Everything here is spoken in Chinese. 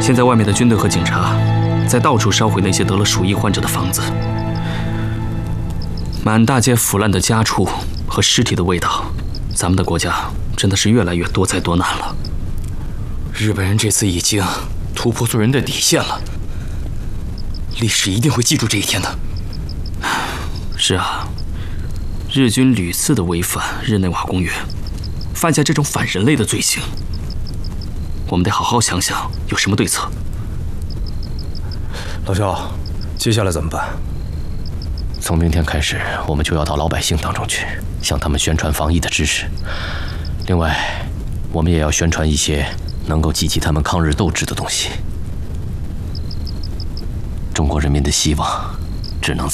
现在外面的军队和警察在到处烧毁那些得了鼠疫患者的房子，满大街腐烂的家畜和尸体的味道，咱们的国家真的是越来越多灾多难了。 日本人这次已经突破做人的底线了，历史一定会记住这一天的。 是啊，日军屡次的违反日内瓦公约，犯下这种反人类的罪行，我们得好好想想有什么对策。 老肖，接下来怎么办？ 从明天开始，我们就要到老百姓当中去，向他们宣传防疫的知识。另外，我们也要宣传一些能够激起他们抗日斗志的东西。中国人民的希望，只能在